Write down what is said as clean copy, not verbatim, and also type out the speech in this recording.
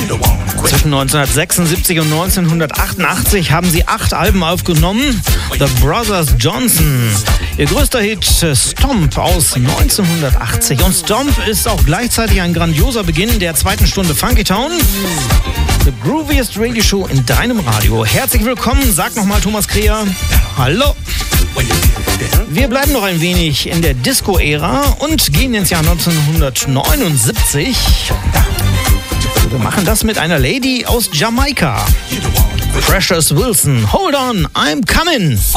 Zwischen 1976 und 1988 haben sie 8 Alben aufgenommen. The Brothers Johnson. Ihr größter Hit Stomp aus 1980. Und Stomp ist auch gleichzeitig ein grandioser Beginn der zweiten Stunde Funky Town. The Grooviest Radio Show in deinem Radio. Herzlich willkommen, sagt nochmal Thomas Kreher. Hallo. Wir bleiben noch ein wenig in der Disco-Ära und gehen ins Jahr 1979. Wir machen das mit einer Lady aus Jamaika. Precious Wilson, Hold On, I'm Coming.